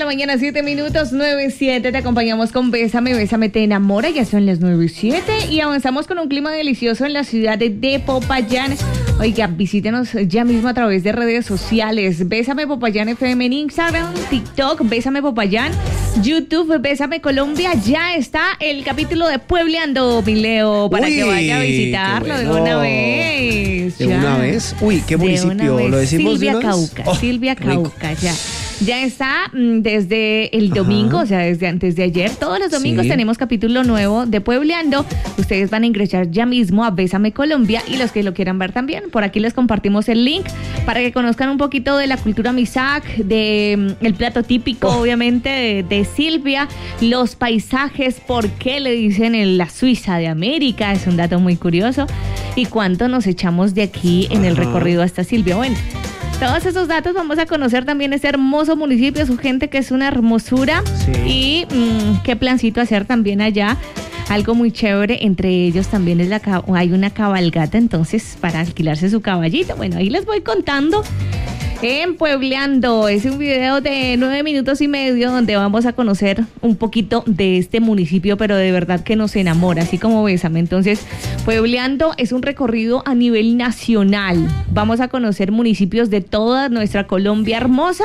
mañana, 7 minutos, 9:07. Te acompañamos con Bésame, Bésame, te enamora. Ya son las 9:07 y avanzamos con un clima delicioso en la ciudad de Popayán. Oiga, visítenos ya mismo a través de redes sociales. Bésame Popayán FM en Instagram, TikTok, Bésame Popayán, YouTube, Bésame Colombia. Ya está el capítulo de Puebleando, mi Leo, para que vaya a visitarlo de una vez. ¿De una vez? Uy, ¿qué municipio? ¿Lo decimos Silvia de una vez? Cauca, Silvia Cauca, ya. Ya está desde el domingo, o sea, desde antes de ayer. Todos los domingos tenemos capítulo nuevo de Puebleando. Ustedes van a ingresar ya mismo a Bésame Colombia y los que lo quieran ver también. Por aquí les compartimos el link para que conozcan un poquito de la cultura Misak, de el plato típico, obviamente, de Silvia, los paisajes, por qué le dicen la Suiza de América, es un dato muy curioso, y cuánto nos echamos de aquí en el recorrido hasta Silvia. Bueno, todos esos datos vamos a conocer también este hermoso municipio, su gente que es una hermosura y qué plancito hacer también allá. Algo muy chévere, entre ellos también hay una cabalgata, entonces para alquilarse su caballito. Bueno, ahí les voy contando. En Puebleando es un video de 9 minutos y medio donde vamos a conocer un poquito de este municipio, pero de verdad que nos enamora, así como Bésame. Entonces, Puebleando es un recorrido a nivel nacional. Vamos a conocer municipios de toda nuestra Colombia hermosa.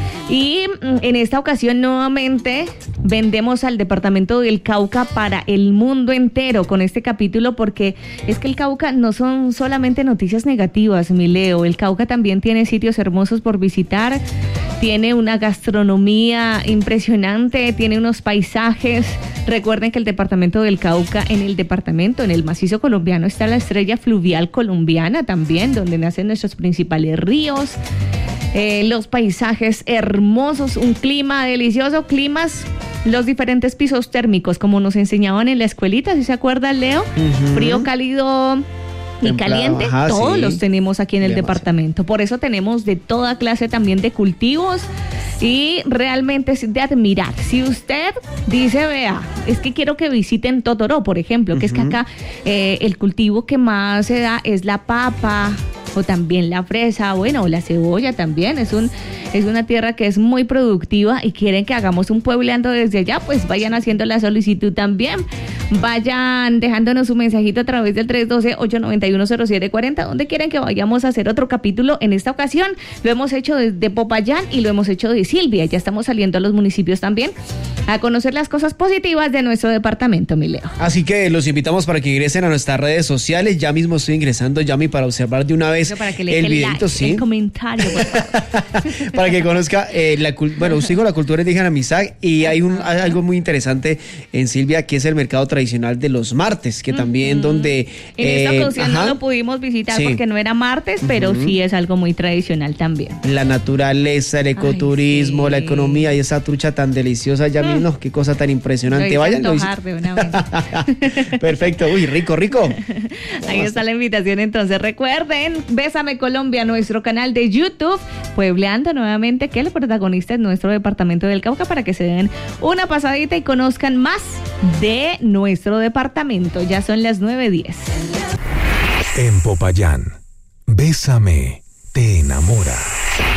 Y en esta ocasión nuevamente vendemos al departamento del Cauca para el mundo entero con este capítulo, porque es que el Cauca no son solamente noticias negativas, mi Leo. El Cauca también tiene sitios hermosos por visitar, tiene una gastronomía impresionante, tiene unos paisajes. Recuerden que el departamento del Cauca, en el macizo colombiano, está la estrella fluvial colombiana también, donde nacen nuestros principales ríos. Los paisajes hermosos, un clima delicioso, los diferentes pisos térmicos, como nos enseñaban en la escuelita, ¿sí se acuerda, Leo? Frío, cálido y caliente, todos los tenemos aquí en el departamento. Por eso tenemos de toda clase también de cultivos y realmente es de admirar. Si usted dice, vea, es que quiero que visiten Totoró, por ejemplo, que es que acá el cultivo que más se da es la papa, o también la fresa, bueno, o la cebolla también, es una tierra que es muy productiva y quieren que hagamos un Puebleando desde allá, pues vayan haciendo la solicitud también, vayan dejándonos su mensajito a través del 312-891-0740, donde quieren que vayamos a hacer otro capítulo. En esta ocasión lo hemos hecho desde Popayán y lo hemos hecho de Silvia, ya estamos saliendo a los municipios también a conocer las cosas positivas de nuestro departamento, mi Leo. Así que los invitamos para que ingresen a nuestras redes sociales. Ya mismo estoy ingresando, Yami, para observar de una vez para que le el videito, el comentario, por favor. Para que conozca usted dijo la cultura indígena Misak, y hay algo muy interesante en Silvia, que es el mercado tradicional de los martes, que también donde en esta ocasión no lo pudimos visitar porque no era martes, pero sí es algo muy tradicional también. La naturaleza, el ecoturismo, la economía y esa trucha tan deliciosa, Yami, no, qué cosa tan impresionante. Vayan a de una vez. Perfecto, uy, rico. Ahí está la invitación, entonces recuerden, Bésame Colombia, nuestro canal de YouTube, Puebleando nuevamente, que el protagonista es nuestro departamento del Cauca, para que se den una pasadita y conozcan más de nuestro departamento. Ya son las 9:10. En Popayán, Bésame, te enamora.